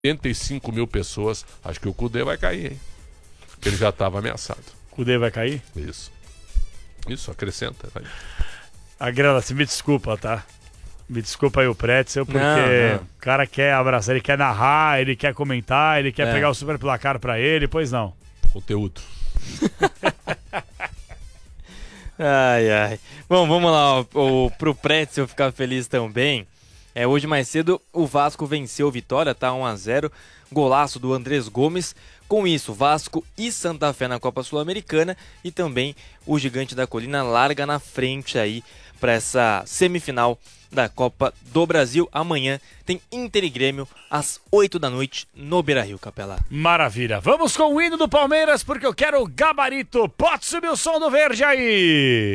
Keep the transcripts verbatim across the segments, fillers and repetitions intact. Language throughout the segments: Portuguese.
oitenta e cinco mil pessoas, acho que o Cudê vai cair, hein? Ele já estava ameaçado. Cudê vai cair? Isso. Isso, acrescenta. Vai. A Grana, se me desculpa, tá? Me desculpa aí o Pretzel, porque não, não. o cara quer abraçar, ele quer narrar, ele quer comentar, ele quer É. pegar o super placar pra ele, pois não. Conteúdo. Ai, ai. Bom, vamos lá, ó, o, pro Pretzel ficar feliz também. É, hoje mais cedo o Vasco venceu o Vitória, tá? um a zero. Golaço do Andrés Gomes. Com isso, Vasco e Santa Fé na Copa Sul-Americana e também o Gigante da Colina larga na frente aí para essa semifinal da Copa do Brasil. Amanhã tem Inter e Grêmio às oito da noite no Beira-Rio, Capela. Maravilha. Vamos com o hino do Palmeiras, porque eu quero o gabarito. Pode subir o som do verde aí.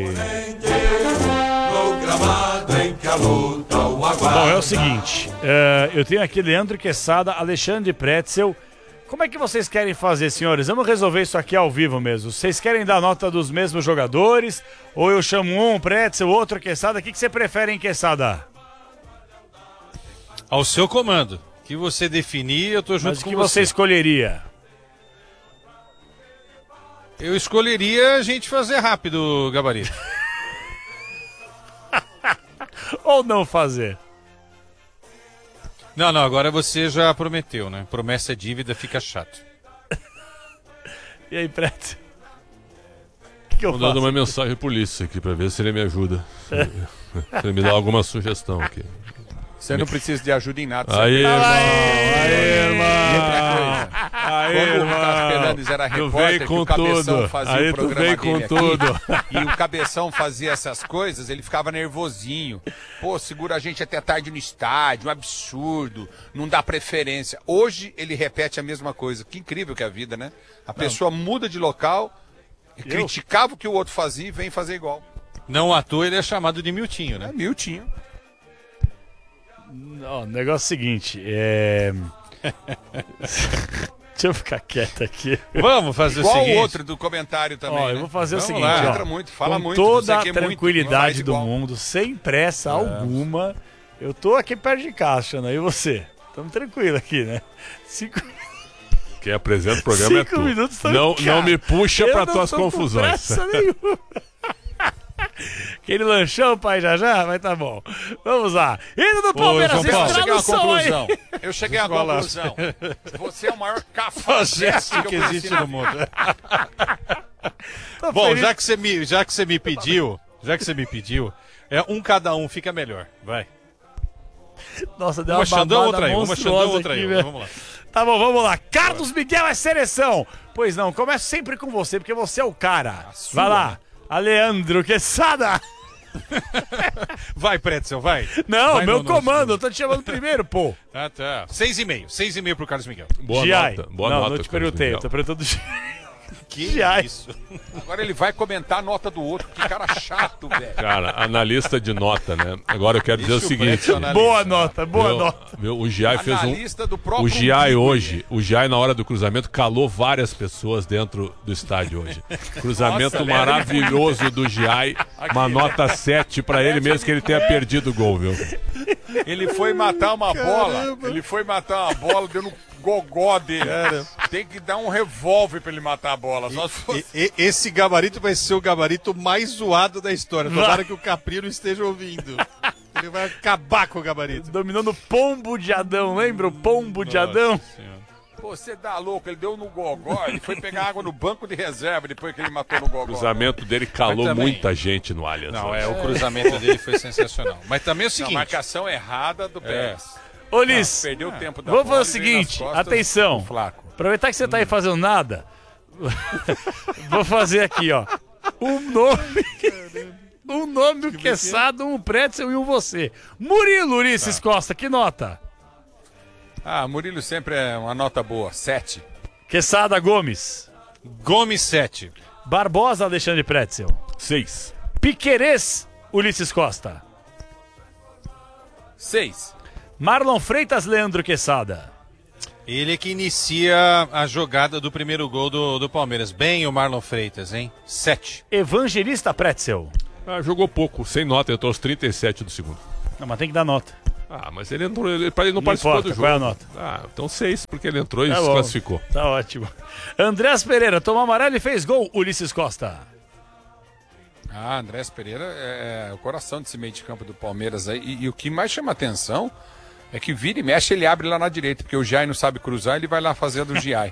Bom, é o seguinte, uh, eu tenho aqui Leandro Quesada, Alexandre Pretzel. Como é que vocês querem fazer, senhores? Vamos resolver isso aqui ao vivo mesmo. Vocês querem dar nota dos mesmos jogadores? Ou eu chamo um Pretzel, outro Quesada? O que, que você prefere, hein, Quesada? Ao seu comando. O que você definir, eu tô junto Mas o com que você. você escolheria? Eu escolheria a gente fazer rápido, Gabarito. Ou não fazer? Não, não, agora você já prometeu, né? Promessa é dívida, fica chato. E aí, Pretzel? O que, que eu Vou faço? dando uma mensagem pro Ulisses aqui pra ver se ele me ajuda. Se ele, se ele me dá alguma sugestão aqui. Você não precisa de ajuda em nada. Aí, irmão! Aí, irmão! Aí, Aí, quando o irmão! Carlos Fernandes era Tu repórter, vem que com o Cabeção tudo. fazia Aí o tu programa vem com dele aqui, tudo. e o Cabeção fazia essas coisas, ele ficava nervosinho. Pô, segura a gente até tarde no estádio, um absurdo, não dá preferência. Hoje ele repete a mesma coisa. Que incrível que é a vida, né? A pessoa muda de local, criticava o que o outro fazia e vem fazer igual. Não à toa ele é chamado de Miltinho, né? É Miltinho. Ó, o negócio é o seguinte, é... Deixa eu ficar quieto aqui. Vamos fazer Igual o seguinte. o outro do comentário também. Ó, eu né? vou fazer Vamos o seguinte, lá. ó, Entra muito, fala com muito, toda você a que é muito, tranquilidade não do faz igual. mundo, sem pressa alguma, eu tô aqui perto de casa, né? E você? Tamo tranquilo aqui, né? Cinco, Quem apresenta o programa cinco é tu. minutos tamo Não, cá. não me puxa Eu pra não tuas tô com confusões. pressa nenhuma. Aquele lanchão, pai, já já? Mas tá bom. Vamos lá. Indo do Palmeiras, João Paulo, Eu cheguei a uma tradução aí. conclusão. Eu cheguei a uma Escola. conclusão. Você é o maior A cafajeste gesto que que eu conheci existe na no vida. mundo. Tô Bom, feliz. já que você me, já que você me pediu, já que você me pediu, é um cada um fica melhor. Vai. Nossa, deu Uma uma Xandão, babada outra eu. Uma monstruosa Xandão, outra aqui, eu. velho. Vamos lá. Tá bom, vamos lá. Carlos Miguel é seleção. Pois não, começo sempre com você, porque você é o cara. sua, Vai lá. né? Aleandro Quesada. Vai, Pretzel, vai. Não, Vai meu no- no- comando, eu tô te chamando primeiro, pô. Ah, tá. Seis e meio. Seis e meio pro Carlos Miguel. Boa G I. nota. Boa não, nota, não te Carlos perguntei, Miguel. eu tô perguntando G Que G I. isso. Agora ele vai comentar a nota do outro. Que cara chato, velho. Cara, analista de nota, né? Agora eu quero dizer o Deixa o seguinte. Pretzel analisa. Boa nota, boa Meu- nota. meu, o G I fez um. Analista do próprio O G I umbigo, hoje, o G I na hora do cruzamento calou várias pessoas dentro do estádio hoje. Cruzamento Nossa, maravilhoso do G I, uma nota sete pra ele mesmo que ele tenha perdido o gol, viu? Ele foi matar uma bola. Ele foi matar uma bola, deu no gogó dele. Tem que dar um revólver pra ele matar a bola. Só se fosse... E- e- esse gabarito vai ser o gabarito mais zoado da história. Tomara que o Caprino esteja ouvindo. Ele vai acabar com o gabarito. Dominando o pombo de Adão, lembra o pombo de Adão? Nossa Senhora. Pô, você dá louco, ele deu no gogó, ele foi pegar água no banco de reserva depois que ele matou no gogó. O cruzamento dele calou Mas também- muita gente no Allianz. Não, hoje. é, o cruzamento dele foi sensacional. Mas também é o Não, seguinte. marcação errada do Pérez. Ô, Liz, Perdeu o tempo da vamos bola fazer o e veio nas seguinte, costas atenção. do Flaco. Aproveitar que você tá aí fazendo nada, vou fazer aqui, ó, um nome, um nome do Quesada, um Pretzel e um você. Murilo Ulisses Costa, que nota? Ah, Murilo sempre é uma nota boa, sete. Quesada Gomes. Gomes sete. Barbosa Alexandre Pretzel. Seis. Piquerez Ulisses Costa. Seis. Marlon Freitas Leandro Quesada. Ele é que inicia a jogada do primeiro gol do, do Palmeiras. Bem o Marlon Freitas, hein? Sete. Evangelista Pretzel. Ah, jogou pouco, sem nota, eu tô aos trinta e sete do segundo. Não, mas tem que dar nota. Ah, mas ele entrou, ele, ele não, Não participou importa, do jogo. qual é a nota? Ah, então seis, porque ele entrou e Tá se bom. classificou. Tá ótimo. Andrés Pereira tomou amarelo e fez gol. Ulisses Costa. Ah, Andrés Pereira é, é o coração desse meio de campo do Palmeiras aí. E, e o que mais chama atenção é que vira e mexe, ele abre lá na direita, porque o Giai não sabe cruzar, ele vai lá fazer a do Giai.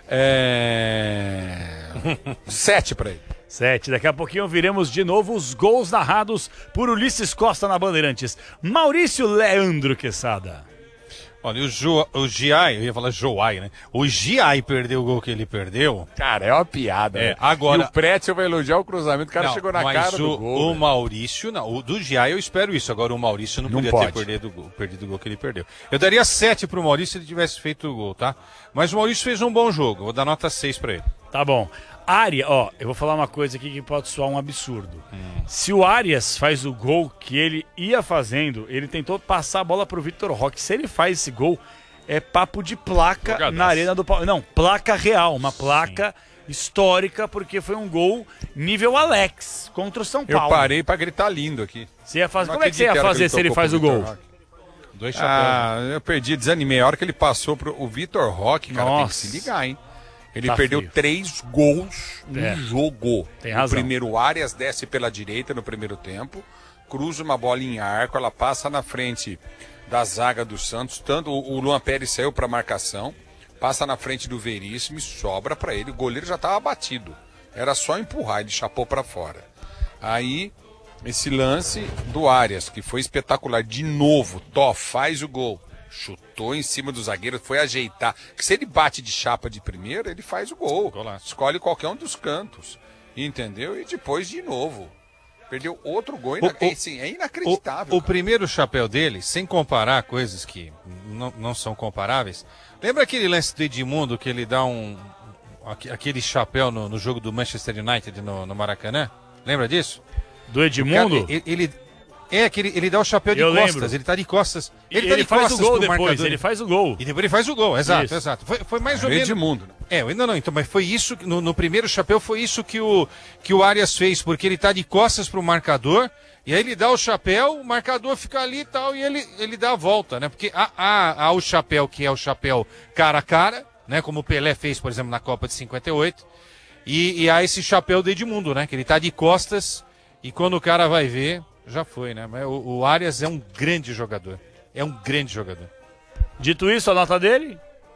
É... Sete pra ele. Sete. Daqui a pouquinho viremos de novo os gols narrados por Ulisses Costa na Bandeirantes. Maurício Leandro Quesada. Olha, o, jo, o Giai, eu ia falar Joai, né? O Giai perdeu o gol que ele perdeu. Cara, é uma piada. É, né? agora- E o Pretzel vai elogiar o cruzamento, o cara Não, chegou na mas cara o, do gol. o velho. Maurício, não. O do Giai eu espero isso. Agora o Maurício não, Não podia pode. ter perdido o, gol, perdido o gol que ele perdeu. Eu daria sete pro Maurício se ele tivesse feito o gol, tá? Mas o Maurício fez um bom jogo. Eu vou dar nota seis pra ele. Tá bom. Ária, ó, eu vou falar uma coisa aqui que pode soar um absurdo. Se o Arias faz o gol que ele ia fazendo, ele tentou passar a bola pro Vitor Roque. Se ele faz esse gol, é papo de placa Jogadaço. na arena do Palmeiras. Não, placa real, uma placa histórica, porque foi um gol nível Alex contra o São Eu Paulo. parei pra gritar lindo aqui. Você ia fazer... Não Como é que você ia acredito que fazer se ele tocou faz pro o gol? Vitor Roque. Dois chapéus. Ah, eu perdi, desanimei. A hora que ele passou pro o Vitor Roque, cara, tem que Nossa. se ligar, hein? Ele Tá perdeu feio. três gols no É. jogo. Tem O razão. primeiro Arias desce pela direita no primeiro tempo, cruza uma bola em arco, ela passa na frente da zaga do Santos, tanto o o Luan Pérez saiu para marcação, passa na frente do Veríssimo e sobra para ele. O goleiro já estava batido. Era só empurrar, ele chapou para fora. Aí, esse lance do Arias, que foi espetacular. De novo, Tó faz o gol. Chutou em cima do zagueiro, foi ajeitar. Que se ele bate de chapa de primeira, ele faz o gol. Golaço. Escolhe qualquer um dos cantos. Entendeu? E depois de novo. Perdeu outro gol. Ina... O- o- é, assim, é inacreditável. O, o cara. primeiro chapéu dele, sem comparar coisas que não, não são comparáveis. Lembra aquele lance do Edmundo que ele dá um. aque- aquele chapéu no, no jogo do Manchester United no, no Maracanã? Lembra disso? Do Edmundo? Cara, ele, ele- é que ele, ele dá o chapéu de Eu costas. lembro. Ele tá de costas. Ele, Ele, tá de faz o costas gol pro depois, marcador. ele faz o gol. E depois ele faz o gol, exato, Isso. exato. Foi, foi mais ou Era o menos. Edmundo, né? É, não, não, então, mas foi isso, que- no, no primeiro chapéu foi isso que o, que o Arias fez, porque ele tá de costas pro marcador, e aí ele dá o chapéu, o marcador fica ali e tal, e ele, ele dá a volta, né? Porque há, há, há o chapéu que é o chapéu cara a cara, né? Como o Pelé fez, por exemplo, na Copa de cinquenta e oito, e, e há esse chapéu do Edmundo, né? Que ele tá de costas, e quando o cara vai ver, já foi, né? Mas o, o Arias é um grande jogador, é um grande jogador. Dito isso, a nota dele?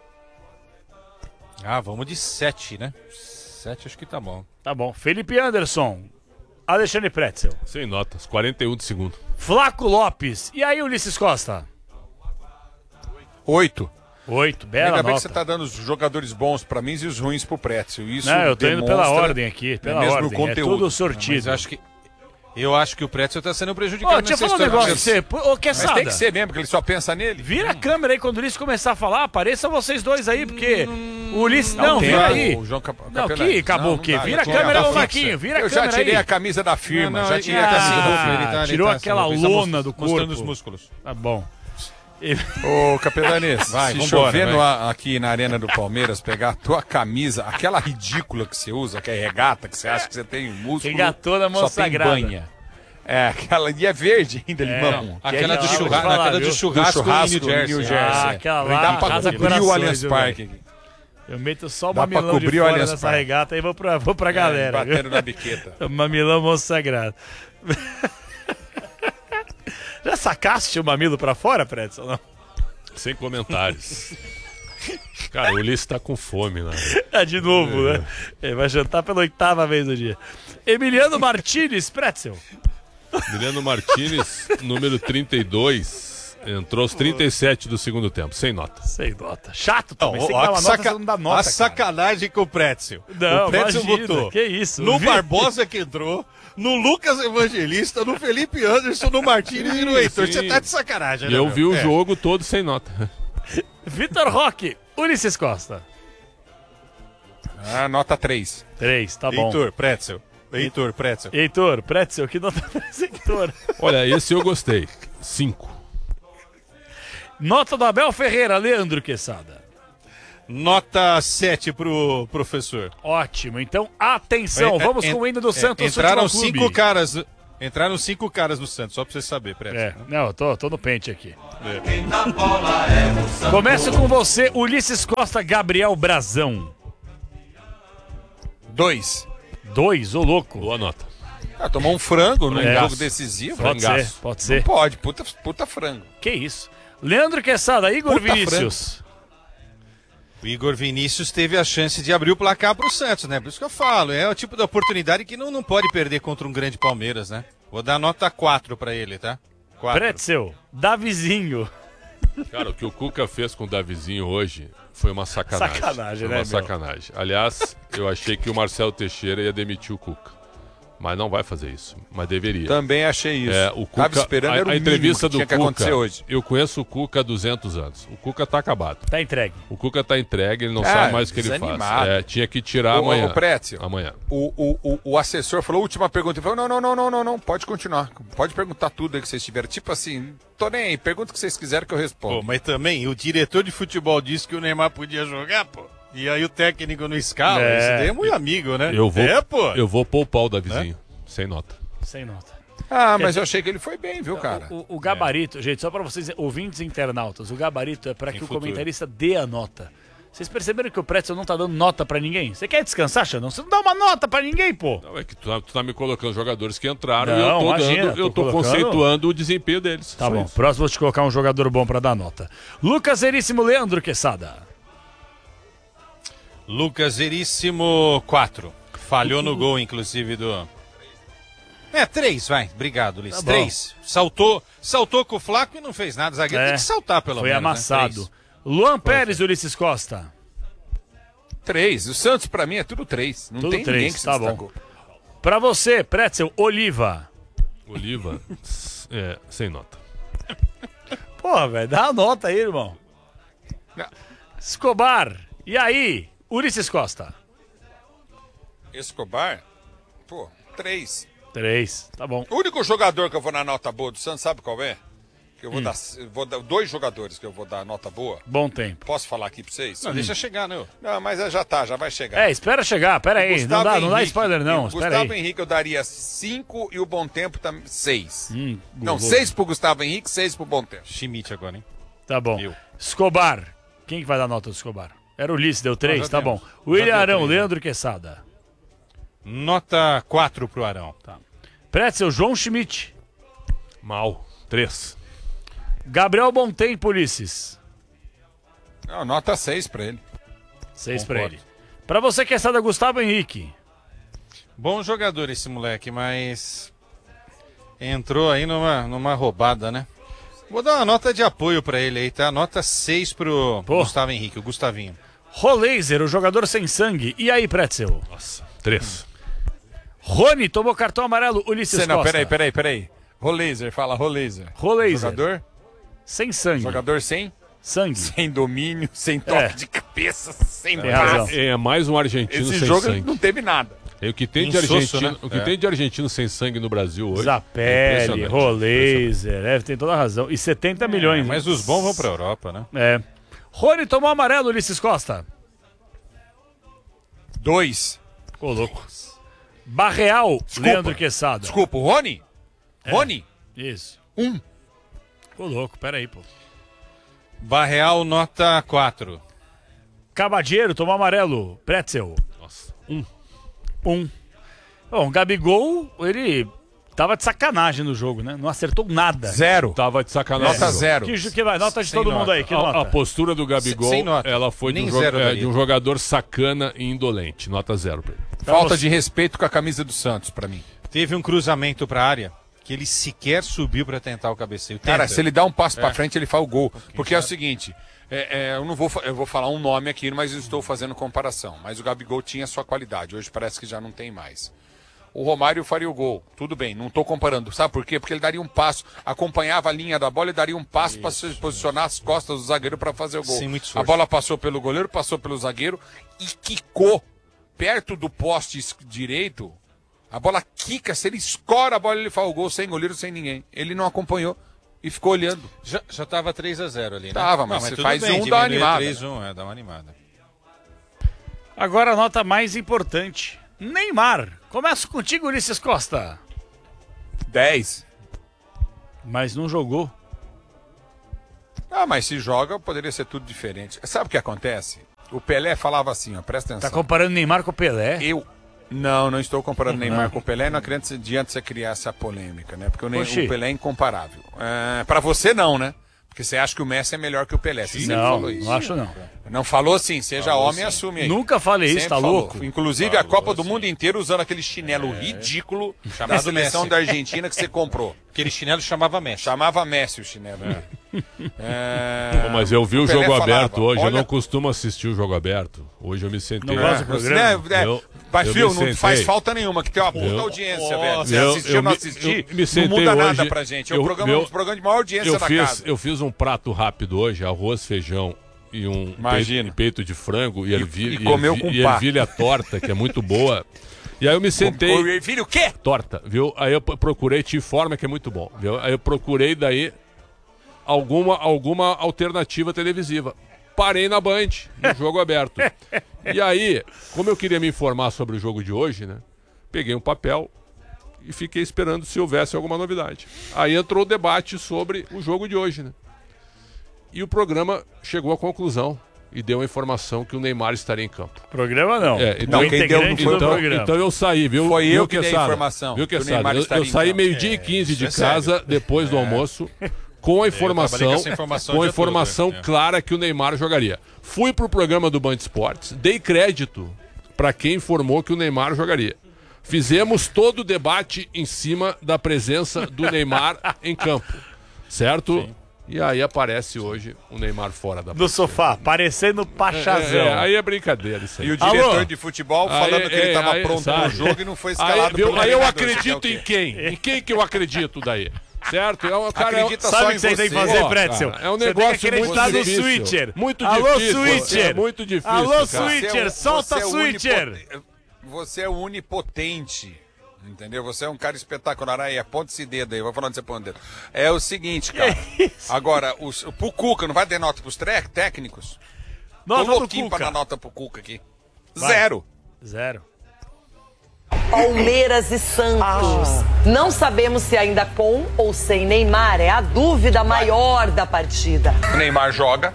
Ah, vamos de sete, né? Sete acho que tá bom. Tá bom. Felipe Anderson. Alexandre Pretzel. Sem notas, quarenta e um de segundo. Flaco Lopes. E aí, Ulisses Costa? Oito. Oito. Bela Ainda bem nota. que você tá dando os jogadores bons pra mim e os ruins pro Pretzel. Isso Não, eu tô indo pela demonstra, ordem aqui. Pela mesmo ordem. no conteúdo. É tudo Mas sortido. eu acho que eu acho que o Pretzel tá sendo Ô, prejudicado deixa eu nessa falar um história. negócio pra você. Pô, Ô, Mas Quesada. tem que ser mesmo, porque ele só pensa nele. Vira a câmera aí quando o Ulisses começar a falar. Apareçam vocês dois aí, porque o Ulisses... Não, tem, vira ah, aí. o João Cap- Não, Capelani. que acabou Não, o quê? não dá, Vira a já câmera, tá ô fixa. Marquinho. Vira a Eu já câmera tirei aí. a camisa da firma, Não, não, já ele- tirei ah, a camisa da Ah, firma. ele tá- ele tirou tá- aquela ele tá lona do mostrando corpo. os músculos. Tá bom. Ô, Capelanês, Vai, se vambora, chover vai. no a- aqui na Arena do Palmeiras, pegar a tua camisa, aquela ridícula que você usa, que é regata, que você acha que você tem músculo, Regatona só tem monsagrada. banha. É, aquela, e é verde ainda, É, limão. que Aquela é do ridículo de churrasco, falar, aquela viu? do churrasco, Do churrasco em New Jersey. em New Jersey. Ah, aquela Dá lá pra arrasa cobrir o corações, Allianz viu, Parque velho? aqui. Eu meto só o Dá pra mamilão de cobrir o fora Allianz nessa Parque. regata e vou pra, vou pra galera. viu? Batendo na biqueta. Mamilão monsagrado. Já sacaste o mamilo pra fora, Pretzel? Não? Sem comentários. Cara, o Ulisses tá com fome, né? É de novo, né? Ele vai jantar pela oitava vez no dia. Emiliano Martinez, Pretzel. Emiliano Martinez, número trinta e dois, entrou aos trinta e sete do segundo tempo, sem nota. Sem nota. Chato Não, também. Você tem ó, que dar uma a nota, saca- você não dá nota, a cara. sacanagem com o Pretzel. Não, o Pretzel imagina, botou que isso, no vi- Barbosa que entrou, no Lucas Evangelista, no Felipe Anderson, no Martins e no Heitor. sim. Você tá de sacanagem, E né? eu meu? vi o É. jogo todo sem nota. Vitor Roque, Ulisses Costa. Ah, nota três. Três, tá bom. Heitor, Pretzel. Heitor, Pretzel. Heitor, Pretzel, que nota pra esse Heitor? Olha, esse eu gostei. Cinco. Nota do Abel Ferreira, Leandro Quesada. Nota sete pro professor. Ótimo, então atenção, É, é, vamos en- com o hino do é, Santos Entraram Futebol cinco Clube. caras. Entraram cinco caras no Santos, só pra você saber, Preto. É, não, eu tô, tô no pente aqui. É. Começo com você, Ulisses Costa, Gabriel Brazão. Dois. Dois, ô louco. Boa nota. Ah, tomou um frango no É. jogo decisivo. Pode ser, frangaço. pode Não ser. pode, puta, puta frango. Que isso. Leandro Quesada, Igor Puta Vinícius. O Igor Vinícius teve a chance de abrir o placar pro Santos, né? Por isso que eu falo, é o tipo de oportunidade que não, não pode perder contra um grande Palmeiras, né? Vou dar nota quatro pra ele, tá? quatro. Pretzel, Davizinho. Cara, o que o Cuca fez com o Davizinho hoje foi uma sacanagem. Sacanagem, foi né, uma meu? sacanagem. Aliás, eu achei que o Marcelo Teixeira ia demitir o Cuca. Mas não vai fazer isso. Mas deveria. Também achei isso. É, o Cuca, Tava esperando, a, era o a entrevista mínimo que do tinha que Cuca, acontecer hoje. eu conheço o Cuca há duzentos anos. O Cuca tá acabado. Tá entregue. O Cuca tá entregue, ele não É, sabe mais o que ele faz. desanimado. É, tinha que tirar Ô, amanhã. ô, Prétio, Amanhã. O, o, o, o assessor falou, última pergunta. Ele falou, não, não, não, não, não, não, pode continuar. Pode perguntar tudo aí que vocês tiverem. Tipo assim, tô nem aí, pergunta o que vocês quiserem que eu respondo. Pô, mas também o diretor de futebol disse que o Neymar podia jogar, pô. E aí o técnico não escala. É. Esse daí é muito amigo, né? Eu vou, É, pô. eu vou poupar o Davizinho. Sem nota. Sem nota. Ah, mas eu achei que ele foi bem, viu, cara? O, o gabarito, gente, só pra vocês, ouvintes e internautas, o gabarito é pra que o futuro. comentarista dê a nota. Vocês perceberam que o Pretzel não tá dando nota pra ninguém? Você quer descansar, Xandão? Você não dá uma nota pra ninguém, pô. Não, é que tu, tá- tu tá me colocando jogadores que entraram Não, e eu tô, imagina, dando, eu tô tô colocando- conceituando o desempenho deles. Tá Só bom, isso. próximo vou te colocar um jogador bom pra dar nota. Lucas Veríssimo, Leandro Quesada. Lucas Veríssimo, quatro. Falhou no gol, inclusive, do... É, três, vai. Obrigado, Ulisses. Tá bom. três. Saltou, saltou com o Flaco e não fez nada. Zagueiro É, tem que saltar, pelo Foi menos. né? amassado. Três. Luan Pérez, Ulisses Costa. Três. O Santos, pra mim, é tudo três. Não Tudo tem três, ninguém que se tá bom. destacou. Pra você, Pretzel, Oliva. Oliva, é, sem nota. Porra, velho, dá a nota aí, irmão. Não. Escobar. E aí, Ulisses Costa. Escobar, pô, três. Três, tá bom. O único jogador que eu vou na nota boa do Santos, sabe qual é? Que eu Hum. vou dar, eu vou dar dois jogadores que eu vou dar nota boa. Bom tempo. Posso falar aqui pra vocês? Não, deixa chegar, né? ô? Não, mas já tá, já vai chegar. É, espera chegar, pera aí. Não Gustavo dá, não dá Henrique, spoiler não, o espera Gustavo aí. Henrique eu daria cinco e o Bom Tempo também seis. Hum, Não, vou- seis pro Gustavo Henrique, seis pro Bom Tempo. Schmidt agora, hein? Tá bom. Eu. Escobar. Quem que vai dar nota do Escobar? Era o Ulisses, deu três, já tá demos. bom. Já William deu Arão, três, né? Leandro Quesada. Nota quatro pro Arão. Pretzel, João Schmidt. Mal. Três. Gabriel Bontempo, Ulisses. Não, nota seis pra ele. Seis pra Concordo. ele. Pra você, Quesada, Gustavo Henrique. Bom jogador esse moleque, mas entrou aí numa, numa roubada, né? Vou dar uma nota de apoio pra ele aí, tá? Nota seis pro Pô. Gustavo Henrique, o Gustavinho. Rolaser, o jogador sem sangue. E aí, Pretzel? Nossa. Três. Rony tomou cartão amarelo, Ulisses Cê, não, Costa. peraí, peraí, peraí. Rolaser, fala Rolaser. Rolaser. Jogador? Sem sangue. Jogador sem? Sangue. Sem domínio, sem toque É. de cabeça, sem Tem braço. razão. É mais um argentino Esse sem jogo sangue. não teve nada. É o que tem de Insosso, argentino, né? o que É. tem de argentino sem sangue no Brasil hoje. é Zapelli, impressionante. Rolaser, é, tem toda a razão. E setenta milhões. Mas os bons vão pra Europa, né? É. Rony tomou amarelo, Ulisses Costa. Dois. Ô, louco. Barreal, Desculpa. Leandro Quesada. Desculpa, o Rony? Rony? Isso. Um. Ô, louco, peraí, pô. Barreal, nota quatro. Cabadeiro tomou amarelo, Pretzel. Nossa. Um. Um. Bom, Gabigol, ele tava de sacanagem no jogo, né? Não acertou nada. Zero. Tava de sacanagem. Nota zero. Que, que vai? Nota de Sem todo nota. mundo aí, que A, nota? a postura do Gabigol, Sem nota. ela foi de Nem um, jo- zero é, daria. de um jogador sacana e indolente. Nota zero pra ele. Falta de respeito com a camisa do Santos, pra mim. Teve um cruzamento pra área que ele sequer subiu pra tentar o cabeceio. Tenta. Cara, se ele dá um passo pra É. frente, ele faz o gol. Porque é o seguinte, é, é, eu não vou, fa- eu vou falar um nome aqui, mas eu estou fazendo comparação. Mas o Gabigol tinha sua qualidade, hoje parece que já não tem mais. O Romário faria o gol, tudo bem, não estou comparando. Sabe por quê? Porque ele daria um passo, acompanhava a linha da bola e daria um passo para se posicionar as costas do zagueiro para fazer o gol. Sem muito A esforço. bola passou pelo goleiro, passou pelo zagueiro e quicou perto do poste es- direito. A bola quica, se ele escora a bola, ele faz o gol sem goleiro, sem ninguém. Ele não acompanhou e ficou olhando. Já, já tava três a zero ali, né? Tava, mas você tudo faz bem, um, dá uma diminuiu animada. três a um, é, dá uma animada. Agora a nota mais importante. Neymar. Começo contigo, Ulisses Costa. dez. Mas não jogou. Ah, mas se joga, poderia ser tudo diferente. Sabe o que acontece? O Pelé falava assim, ó, presta atenção. Tá comparando Neymar com o Pelé? Eu... Não, não estou comparando Neymar com o Pelé, não acredito que adianta você criar essa polêmica, né? Porque o, Ney... o Pelé é incomparável. É... Pra você não, né? Porque você acha que o Messi é melhor que o Pelé. Você sempre Não, falou isso. não acho não. Não falou sim, seja Falou homem, sim. assume aí. Nunca falei isso, Sempre tá falou. louco? Inclusive a Falou, Copa do sim. Mundo inteiro usando aquele chinelo ridículo da Chamado seleção Messi. da Argentina que você comprou. Aquele chinelo chamava Messi. Chamava Messi o chinelo. É. Pô, mas eu vi o, O Pelé jogo falava, aberto hoje, eu olha- não costumo assistir o jogo aberto. Hoje eu me sentei. Não gosta do programa? Né, é, Eu- Mas, eu filho, me não sentei. faz falta nenhuma, que tem uma puta Eu- audiência, velho. Você Eu- assistir eu ou não me- assistir, eu me não sentei muda nada hoje, pra gente. É eu- o programa, meu- um dos programas de maior audiência Eu da fiz, casa. eu fiz um prato rápido hoje, arroz, feijão e um Imagina. peito, peito de frango e, ervi, e comeu ervi- com e pá. ervilha torta, que é muito boa. E aí eu me sentei... O filho, o quê? Torta, viu? Aí eu p- procurei T-Forma, que é muito bom, viu? Aí eu procurei daí alguma, alguma alternativa televisiva. Parei na Band, no jogo aberto. E aí, como eu queria me informar sobre o jogo de hoje, né? Peguei um papel e fiquei esperando se houvesse alguma novidade. Aí entrou o debate sobre o jogo de hoje, né? E o programa chegou à conclusão e deu a informação que o Neymar estaria em campo. Programa não. É, então- o quem deu não integrante foi do o Então, programa. então eu saí, viu? Foi viu, eu que dei a Quesada? informação Viu, que o Quesada? Neymar Eu, estaria eu em saí campo. meio-dia e quinze de isso é casa, depois do almoço, com a informação, trabalhei com essa informação com a o dia todo, informação é. clara que o Neymar jogaria. Fui pro programa do Band Esportes, dei crédito para quem informou que o Neymar jogaria. Fizemos todo o debate em cima da presença do Neymar em campo, certo? E aí aparece hoje o Neymar fora da No sofá, parecendo Pachazão. É, é, aí é brincadeira isso aí. E o diretor Alô? de futebol Aí, falando que ele é, estava aí, pronto sabe? no jogo e não foi Aí, escalado viu? pelo Aí eu treinador. Você acredito quer o em quê? quem? Em quem que eu acredito daí? Certo? É um cara, Acredita é um- só Sabe o em que você tem que você. fazer, Ó, Pretzel? cara, é um Você tem que negócio acreditar muito no difícil. switcher. Muito Alô, difícil, switcher. é muito difícil, Alô, cara. switcher. Você é o- solta você é o switcher. unipo- Você é o onipotente. Entendeu? Você é um cara espetacular. Aí, aponta esse dedo aí. Vou falando de você pondo dedo. É o seguinte, cara. Agora, os, o, pro Cuca, não vai ter nota pros tre- técnicos? Nota Tô do louquinho pra Cuca. dar nota pro Cuca aqui. Vai. Zero. Zero. Palmeiras e Santos. Não sabemos se ainda com ou sem Neymar. É a dúvida maior da partida. O Neymar joga.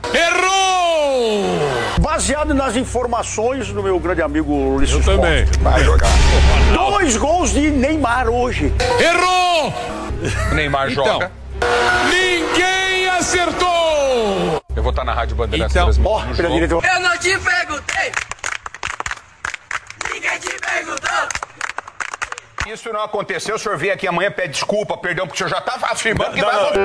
Baseado nas informações do meu grande amigo Ulisses Eu também. Vai jogar. Costa. Dois gols de Neymar hoje. O Neymar joga. Ninguém acertou! Eu vou estar na Rádio Bandeirantes Então, transmitindo Ó, o pela jogo. direita. Eu não te perguntei! Ninguém te perguntou! Isso não aconteceu. O senhor vem aqui amanhã, pede desculpa, perdão, porque o senhor já estava afirmando que vai acontecer.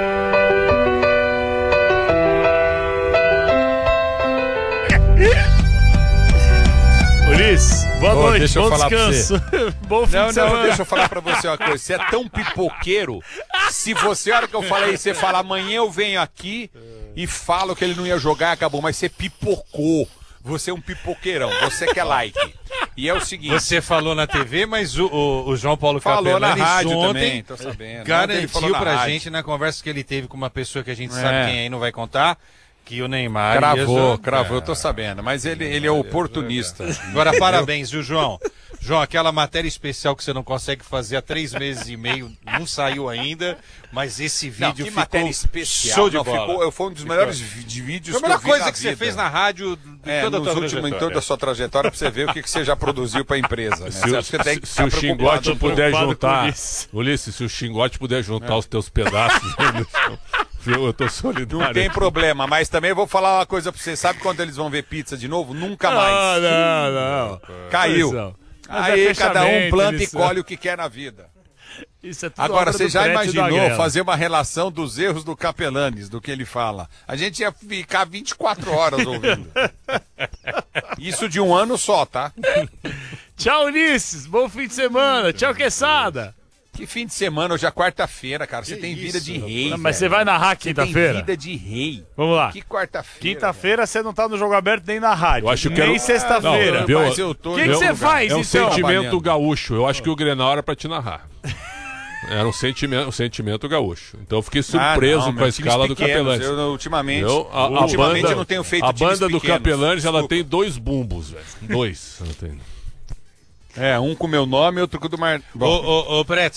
Ulisses, boa Ô, noite, deixa eu bom falar pra descanso. Bom fim Não, de não, semana. deixa eu falar pra você uma coisa. Você é tão pipoqueiro. Se você, a hora que eu falei, você fala, amanhã eu venho aqui e falo que ele não ia jogar e acabou, mas você pipocou. Você é um pipoqueirão, você quer like. E é o seguinte. Você falou na T V, mas o, o- o João Paulo Falou na Capelani rádio ontem também, tô sabendo. Ontem ele falou garantiu na pra rádio. gente, na conversa que ele teve com uma pessoa que a gente É. sabe quem aí não vai contar, que o Neymar... ia Cravou, jogar. cravou, eu tô sabendo. Mas ele, ele é oportunista. Agora, parabéns, viu, João? João, aquela matéria especial que você não consegue fazer há três meses e meio, não saiu ainda, mas esse Não, vídeo que ficou matéria especial. show de não, bola. ficou- foi um dos melhores vi- de vídeos Foi a que eu melhor vi coisa na que você vida. fez na rádio em É, toda a nos tua últimos, em trajetória. toda a sua trajetória, pra você ver o que, que você já produziu pra empresa. Né? Se, Você o- acha que tem que se ficar o preocupado Xingote com- puder preocupado juntar, com isso. Ulisses, se o Xingote puder juntar os teus pedaços, viu? Eu tô solidário. Não tem aqui. problema, mas também eu vou falar uma coisa pra você. Sabe quando eles vão ver pizza de novo? Nunca Ah, mais. não, não. Caiu. Atenção. Mas é Aí cada um fechamento, planta e isso. colhe o que quer na vida. Isso é tudo Agora, obra você do já Prédio da imaginou Guerra. fazer uma relação dos erros do Capelanes, do que ele fala? A gente ia ficar vinte e quatro horas ouvindo. Isso de um ano só, tá? Tchau, Ulisses. Bom fim de semana. Tchau, Quesada. Que fim de semana, hoje é quarta-feira, cara. Você tem vida de rei. Não, mas você velho. vai narrar Você tem quinta-feira? vida de rei. Vamos lá. Que quarta-feira. Quinta-feira você não tá no Jogo Aberto nem na rádio. Eu acho que nem eu não- sexta-feira. Não, viu? Mas eu tô O que em que outro você lugar. faz, É um então? sentimento Trabalhando. gaúcho. Eu acho que o Grenal era pra te narrar. Era um sentimento, um sentimento gaúcho. Então eu fiquei surpreso Ah, não, com a meus times escala do pequenos, Capelanes. Eu, ultimamente, Eu, a, a ultimamente banda, eu não tenho feito a times banda do pequenos. Capelanes, ela Desculpa. tem dois bumbos, velho. Dois. Ela tem. É, um com meu nome e outro com o do Mar... Ô, Bom, ô, ô, Pretzel,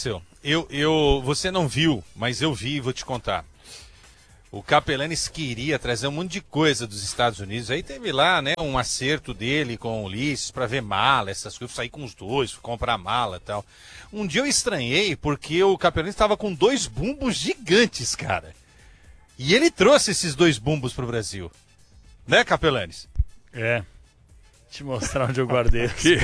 eu, eu, você não viu, mas eu vi e vou te contar. O Capelanes queria trazer um monte de coisa dos Estados Unidos. Aí teve lá, né, um acerto dele com o Ulisses para ver mala, essas coisas, sair com os dois, comprar mala e tal. Um dia eu estranhei porque o Capelanes estava com dois bumbos gigantes, cara. E ele trouxe esses dois bumbos pro Brasil. Né, Capelanes? É. Te mostrar onde eu guardei. Que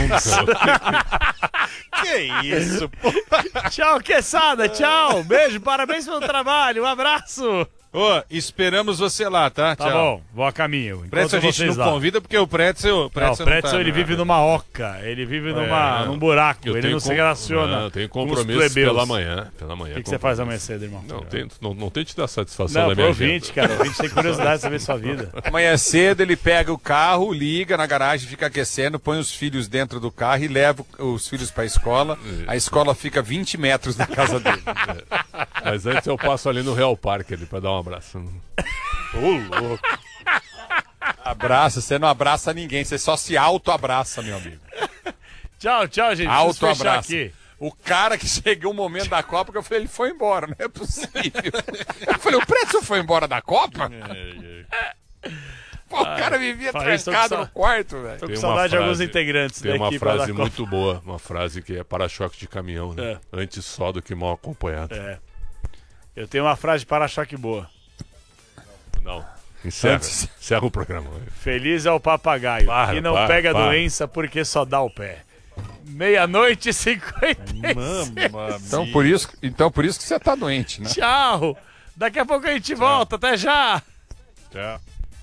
Que isso, pô. Tchau, Quesada. Tchau. Beijo, parabéns pelo trabalho. Um abraço. Ô, esperamos você lá, tá? Tá Tchau. bom, vou a caminho. Pretzel a gente não lá. convida porque o Pretzel... Não, Pretzel o Pretzel não tá, ele né? vive numa oca, ele vive numa, É, num buraco, eu ele tenho não se com- relaciona. Não, eu tenho com os compromisso plebeus. pela manhã. Pela manhã O que, que você faz amanhã compromisso. cedo, irmão? Não, tento, não, não tente dar satisfação Não, da pro minha ouvinte, agenda. cara. O ouvinte tem curiosidade de saber sua vida. Amanhã cedo ele pega o carro, liga na garagem, fica aquecendo, põe os filhos dentro do carro e leva os filhos para a escola. A escola fica vinte metros da casa dele. Mas antes eu passo ali no Real Parque ali pra dar um abraço. Ô, louco. Abraça, você não abraça ninguém, você só se auto-abraça, meu amigo. Tchau, tchau, gente. Preciso fechar Auto-abraça. aqui. O cara que chegou o momento da Copa, que eu falei, ele foi embora, não é possível. Eu falei, o Pretzel foi embora da Copa? Pô, o cara vivia Faz, tô com trancado sa- no quarto, velho. Tô com Tem uma saudade de alguns frase- integrantes Tem da uma equipe lá da frase Copa. muito boa, uma frase que é para-choque de caminhão, né? É. Antes só do que mal acompanhado. É. Eu tenho uma frase de para-choque boa. Não. Encerra, Antes- encerra o programa. Feliz é o papagaio, Para, que não para, pega para. doença porque só dá o pé. Meia-noite e cinquenta e seis. Então por, isso, então por isso que você tá doente, né? Tchau. Daqui a pouco a gente volta. Até já. Tchau.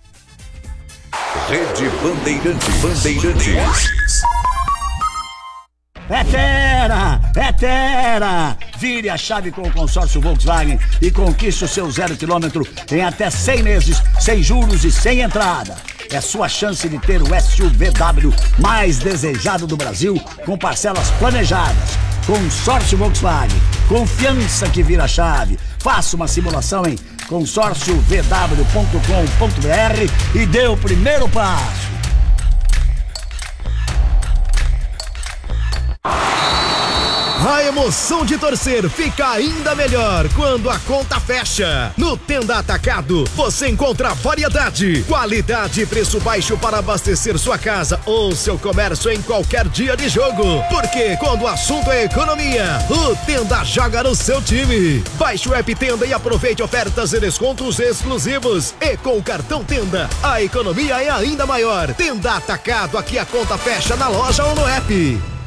Rede Bandeirantes. Bandeirantes. É Terra! É Terra! Vire a chave com o consórcio Volkswagen e conquiste o seu zero quilômetro em até cem meses, sem juros e sem entrada. É sua chance de ter o S U V W mais desejado do Brasil com parcelas planejadas. Consórcio Volkswagen. Confiança que vira chave. Faça uma simulação em consórcio v w ponto com ponto b r e dê o primeiro passo. A emoção de torcer fica ainda melhor quando a conta fecha. No Tenda Atacado, você encontra variedade, qualidade e preço baixo para abastecer sua casa ou seu comércio em qualquer dia de jogo. Porque quando o assunto é economia, o Tenda joga no seu time. Baixe o app Tenda e aproveite ofertas e descontos exclusivos. E com o cartão Tenda, a economia é ainda maior. Tenda Atacado, aqui a conta fecha na loja ou no app.